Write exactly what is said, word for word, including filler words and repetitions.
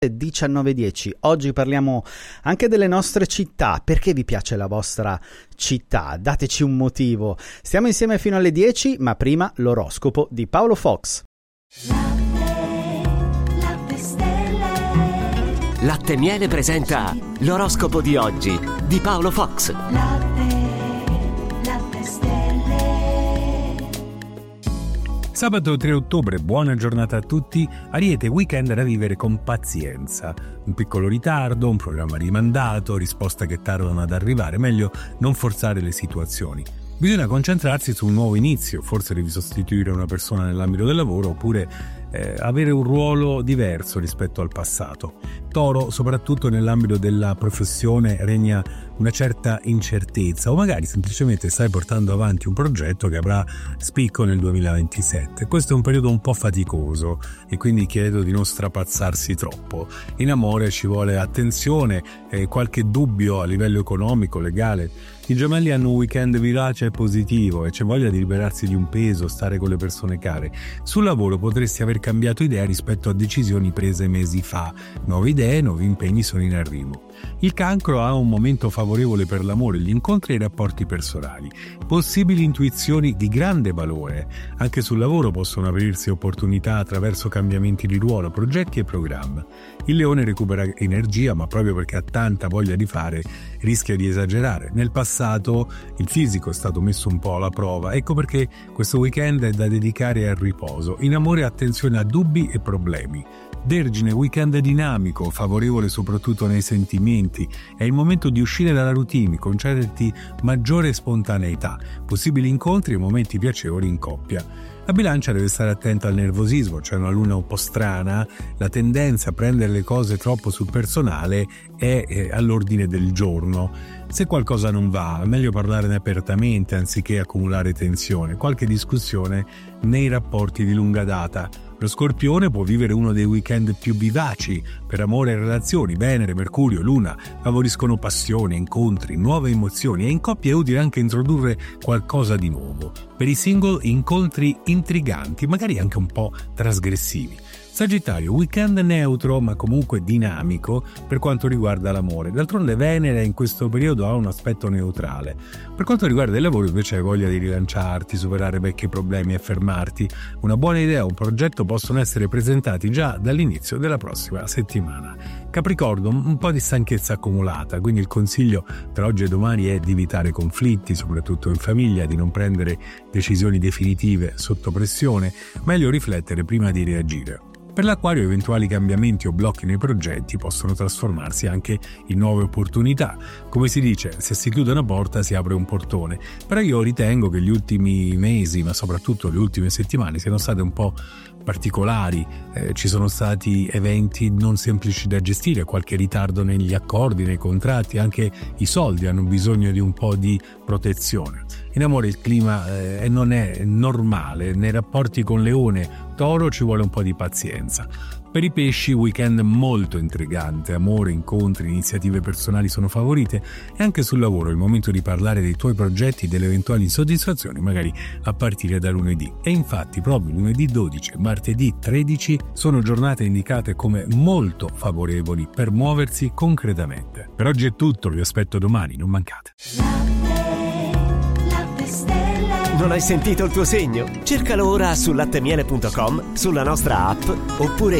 diciannove e dieci. Oggi parliamo anche delle nostre città. Perché vi piace la vostra città? Dateci un motivo. Stiamo insieme fino alle dieci, ma prima l'oroscopo di Paolo Fox. Latte, latte stelle. Latte Miele presenta l'oroscopo di oggi di Paolo Fox. Latte, latte stelle. Sabato tre ottobre, buona giornata a tutti. Ariete, weekend da vivere con pazienza. Un piccolo ritardo, un programma rimandato, risposte che tardano ad arrivare. Meglio non forzare le situazioni. Bisogna concentrarsi su un nuovo inizio, forse devi sostituire una persona nell'ambito del lavoro oppure eh, avere un ruolo diverso rispetto al passato. Toro, soprattutto nell'ambito della professione regna una certa incertezza o magari semplicemente stai portando avanti un progetto che avrà spicco nel duemilaventisette. Questo è un periodo un po' faticoso e quindi chiedo di non strapazzarsi troppo. In amore ci vuole attenzione e qualche dubbio a livello economico, legale. I gemelli hanno un weekend vivace e positivo e c'è voglia di liberarsi di un peso, stare con le persone care. Sul lavoro potresti aver cambiato idea rispetto a decisioni prese mesi fa. Nuove idee, nuovi impegni sono in arrivo. Il Cancro ha un momento favorevole per l'amore, gli incontri e i rapporti personali. Possibili intuizioni di grande valore. Anche sul lavoro possono aprirsi opportunità attraverso cambiamenti di ruolo, progetti e programmi. Il Leone recupera energia, ma proprio perché ha tanta voglia di fare, rischia di esagerare. Nel passato il fisico è stato messo un po' alla prova, ecco perché questo weekend è da dedicare al riposo. In amore attenzione a dubbi e problemi. Vergine, weekend dinamico, favorevole soprattutto nei sentimenti. È il momento di uscire dalla routine, concederti maggiore spontaneità, possibili incontri e momenti piacevoli in coppia. La Bilancia deve stare attenta al nervosismo, c'è una luna un po' strana, la tendenza a prendere le cose troppo sul personale è eh, all'ordine del giorno. Se qualcosa non va, è meglio parlarne apertamente anziché accumulare tensione, qualche discussione nei rapporti di lunga data. Lo Scorpione può vivere uno dei weekend più vivaci per amore e relazioni. Venere, Mercurio, Luna favoriscono passione, incontri, nuove emozioni e in coppia è utile anche introdurre qualcosa di nuovo. Per i single, incontri intriganti, magari anche un po' trasgressivi. Sagittario, weekend neutro ma comunque dinamico per quanto riguarda l'amore. D'altronde Venere in questo periodo ha un aspetto neutrale. Per quanto riguarda il lavoro invece hai voglia di rilanciarti, superare vecchi problemi e fermarti. Una buona idea o un progetto possono essere presentati già dall'inizio della prossima settimana. Capricorno, un po' di stanchezza accumulata, quindi il consiglio per oggi e domani è di evitare conflitti, soprattutto in famiglia, di non prendere decisioni definitive sotto pressione, meglio riflettere prima di reagire. Per l'Acquario eventuali cambiamenti o blocchi nei progetti possono trasformarsi anche in nuove opportunità. Come si dice, se si chiude una porta si apre un portone. Però io ritengo che gli ultimi mesi, ma soprattutto le ultime settimane, siano state un po' particolari. Eh, ci sono stati eventi non semplici da gestire, qualche ritardo negli accordi, nei contratti, anche i soldi hanno bisogno di un po' di protezione. In amore il clima eh, non è normale, nei rapporti con Leone, Toro ci vuole un po' di pazienza. Per i pesci weekend molto intrigante, amore, incontri, iniziative personali sono favorite e anche sul lavoro è il momento di parlare dei tuoi progetti e delle eventuali insoddisfazioni magari a partire da lunedì. E infatti proprio lunedì dodici e martedì tredici sono giornate indicate come molto favorevoli per muoversi concretamente. Per oggi è tutto, vi aspetto domani, non mancate. Non hai sentito il tuo segno? Cercalo ora su latte miele punto com, sulla nostra app oppure